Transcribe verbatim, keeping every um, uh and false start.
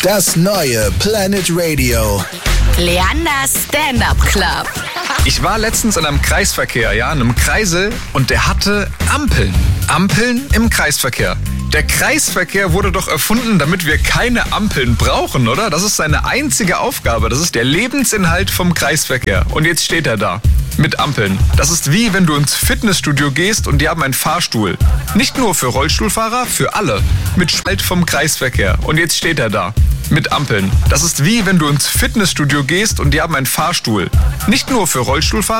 Das neue Planet Radio. Leanders Stand-Up Club. Ich war letztens in einem Kreisverkehr, ja, in einem Kreisel, und der hatte Ampeln. Ampeln im Kreisverkehr. Der Kreisverkehr wurde doch erfunden, damit wir keine Ampeln brauchen, oder? Das ist seine einzige Aufgabe. Das ist der Lebensinhalt vom Kreisverkehr. Und jetzt steht er da. Mit Ampeln. Das ist wie, wenn du ins Fitnessstudio gehst und die haben einen Fahrstuhl. Nicht nur für Rollstuhlfahrer, für alle. Mit Spalt vom Kreisverkehr. Und jetzt steht er da. Mit Ampeln. Das ist wie, wenn du ins Fitnessstudio gehst und die haben einen Fahrstuhl. Nicht nur für Rollstuhlfahrer.